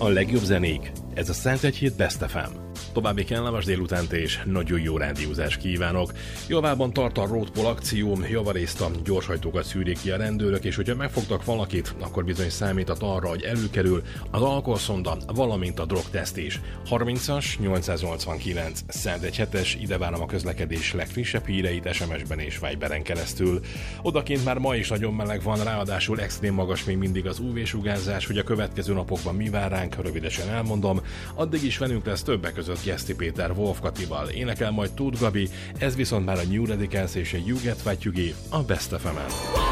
A legjobb zenék, ez a Szentegyhíd Best FM. További kellemes délutánt és nagyon jó rádiózást kívánok. Javában tart a Roadpol akció, javarészt a gyorshajtókat szűrik ki a rendőrök, és hogyha megfogtak valakit, akkor bizony számítat arra, hogy előkerül az alkoholszonda, valamint a drogteszt is. 30-as 889 117-es, ide várom a közlekedés legfrissebb híreit SMS-ben és Viberen keresztül. Odakint már ma is nagyon meleg van, ráadásul extrém magas még mindig az UV-sugárzás, hogy a következő napokban mi vár ránk, rövidesen elmondom. Addig is velünk lesz többek között Jeszti Péter Wolf Katival, énekel majd Tóth Gabi, ez viszont már a New Radicals és a You Get What You Give a Best FM-en.